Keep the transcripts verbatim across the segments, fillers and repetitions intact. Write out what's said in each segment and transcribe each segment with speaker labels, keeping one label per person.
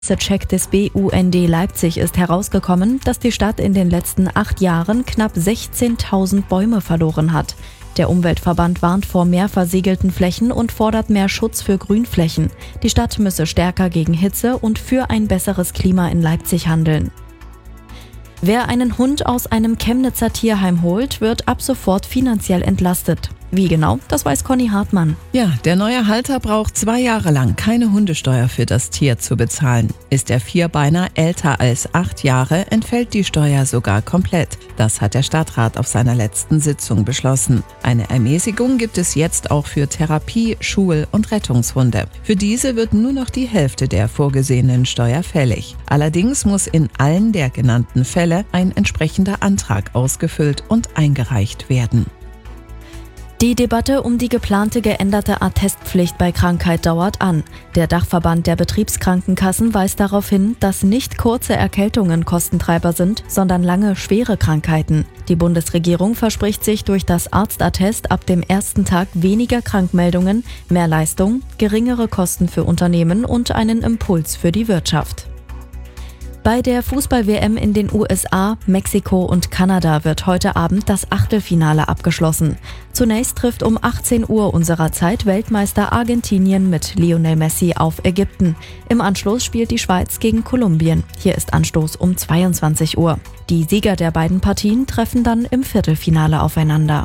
Speaker 1: Check des B U N D Leipzig ist herausgekommen, dass die Stadt in den letzten acht Jahren knapp sechzehntausend Bäume verloren hat. Der Umweltverband warnt vor mehr versiegelten Flächen und fordert mehr Schutz für Grünflächen. Die Stadt müsse stärker gegen Hitze und für ein besseres Klima in Leipzig handeln. Wer einen Hund aus einem Chemnitzer Tierheim holt, wird ab sofort finanziell entlastet. Wie genau, das weiß Conny Hartmann.
Speaker 2: Ja, der neue Halter braucht zwei Jahre lang keine Hundesteuer für das Tier zu bezahlen. Ist der Vierbeiner älter als acht Jahre, entfällt die Steuer sogar komplett. Das hat der Stadtrat auf seiner letzten Sitzung beschlossen. Eine Ermäßigung gibt es jetzt auch für Therapie-, Schul- und Rettungshunde. Für diese wird nur noch die Hälfte der vorgesehenen Steuer fällig. Allerdings muss in allen der genannten Fälle ein entsprechender Antrag ausgefüllt und eingereicht werden.
Speaker 1: Die Debatte um die geplante geänderte Attestpflicht bei Krankheit dauert an. Der Dachverband der Betriebskrankenkassen weist darauf hin, dass nicht kurze Erkältungen Kostentreiber sind, sondern lange, schwere Krankheiten. Die Bundesregierung verspricht sich durch das Arztattest ab dem ersten Tag weniger Krankmeldungen, mehr Leistung, geringere Kosten für Unternehmen und einen Impuls für die Wirtschaft. Bei der Fußball-W M in den U S A, Mexiko und Kanada wird heute Abend das Achtelfinale abgeschlossen. Zunächst trifft um achtzehn Uhr unserer Zeit Weltmeister Argentinien mit Lionel Messi auf Ägypten. Im Anschluss spielt die Schweiz gegen Kolumbien. Hier ist Anstoß um zweiundzwanzig Uhr. Die Sieger der beiden Partien treffen dann im Viertelfinale aufeinander.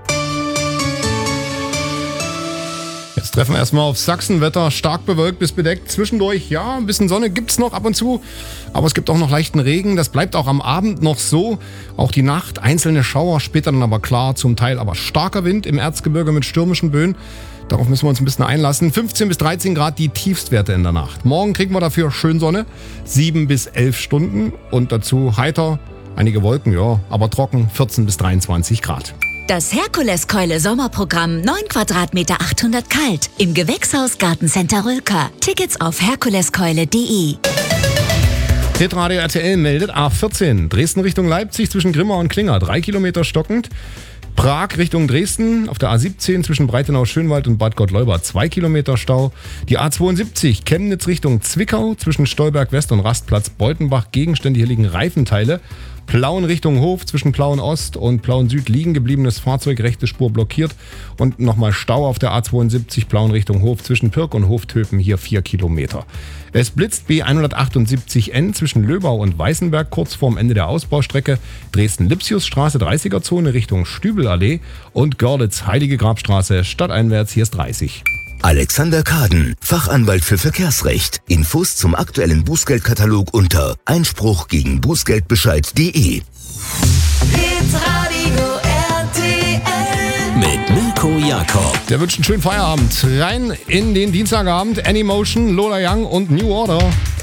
Speaker 3: Jetzt treffen wir erstmal auf Sachsen-Wetter, stark bewölkt bis bedeckt. Zwischendurch, ja, ein bisschen Sonne gibt's noch ab und zu, aber es gibt auch noch leichten Regen. Das bleibt auch am Abend noch so. Auch die Nacht, einzelne Schauer, später dann aber klar, zum Teil aber starker Wind im Erzgebirge mit stürmischen Böen. Darauf müssen wir uns ein bisschen einlassen. fünfzehn bis dreizehn Grad die Tiefstwerte in der Nacht. Morgen kriegen wir dafür schön Sonne, sieben bis elf Stunden und dazu heiter, einige Wolken, ja, aber trocken, vierzehn bis dreiundzwanzig Grad.
Speaker 4: Das Herkuleskeule Sommerprogramm neun Quadratmeter achthundert kalt im Gewächshaus Gartencenter Rülker. Tickets auf herkuleskeule punkt de.
Speaker 3: Hitradio R T L meldet A vierzehn, Dresden Richtung Leipzig zwischen Grimma und Klinger, drei Kilometer stockend. Prag Richtung Dresden auf der A siebzehn zwischen Breitenau-Schönwald und Bad Gottleuba, zwei Kilometer Stau. Die A zweiundsiebzig Chemnitz Richtung Zwickau zwischen Stolberg West und Rastplatz Beutenbach, Gegenstände, hier liegen Reifenteile. Plauen Richtung Hof zwischen Plauen Ost und Plauen Süd liegen gebliebenes Fahrzeug, rechte Spur blockiert und nochmal Stau auf der A zweiundsiebzig Plauen Richtung Hof zwischen Pirk und Hoftöpen, hier vier Kilometer. Es blitzt B hundertachtundsiebzig N zwischen Löbau und Weißenberg kurz vorm Ende der Ausbaustrecke, Dresden-Lipsiusstraße dreißiger Zone Richtung Stübelallee und Görlitz-Heilige Grabstraße stadteinwärts, hier ist dreißig.
Speaker 5: Alexander Kaden, Fachanwalt für Verkehrsrecht. Infos zum aktuellen Bußgeldkatalog unter Einspruch gegen Bußgeldbescheid punkt de.
Speaker 6: Hitradio R T L
Speaker 5: Mit Mirko Jakob.
Speaker 3: Der wünscht einen schönen Feierabend. Rein in den Dienstagabend. Anymotion, Lola Young und New Order.